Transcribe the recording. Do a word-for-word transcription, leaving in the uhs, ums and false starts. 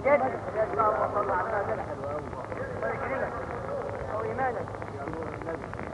اللهم صل على النبي. الله يكرمك. او ايمانك.